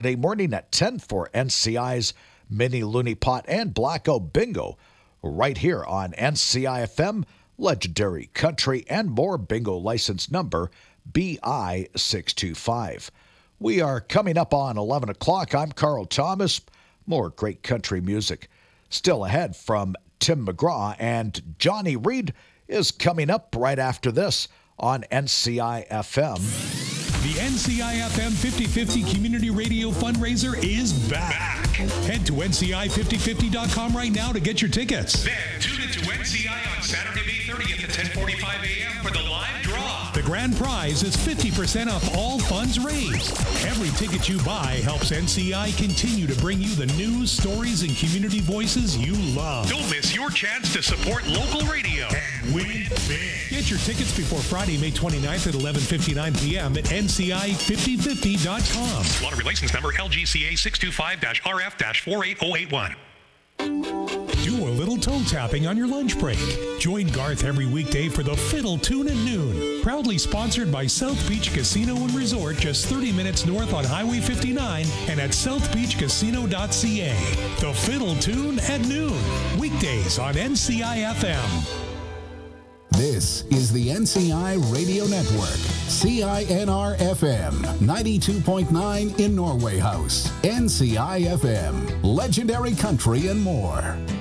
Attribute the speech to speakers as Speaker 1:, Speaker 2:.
Speaker 1: Saturday morning at 10 for NCI's Mini Looney Pot and Blacko Bingo right here on NCI FM, Legendary Country and More Bingo license number BI625. We are coming up on 11 o'clock. I'm Carl Thomas. More great country music still ahead from Tim McGraw, and Johnny Reed is coming up right after this on NCI FM.
Speaker 2: The NCI FM 50/50 Community Radio Fundraiser is back. Head to NCI5050.com right now to get your tickets.
Speaker 3: Then tune into NCI on Saturday, May 30th at 10:45 a.m. for the live draw.
Speaker 2: The grand prize is 50% off all funds raised. Every ticket you buy helps NCI continue to bring you the news, stories, and community voices you love.
Speaker 3: Don't miss your chance to support local radio and win big.
Speaker 2: Get your tickets before Friday, May 29th at 11:59 p.m. at NCI5050.com.
Speaker 3: Lottery license number LGCA 625-RF-48081.
Speaker 2: Do a little toe tapping on your lunch break. Join Garth every weekday for the Fiddle Tune at noon. Proudly sponsored by South Beach Casino and Resort, just 30 minutes north on Highway 59 and at southbeachcasino.ca. The Fiddle Tune at noon. Weekdays on NCI FM.
Speaker 4: This is the NCI Radio Network, CINR FM, 92.9 in Norway House, NCI FM, Legendary Country and More.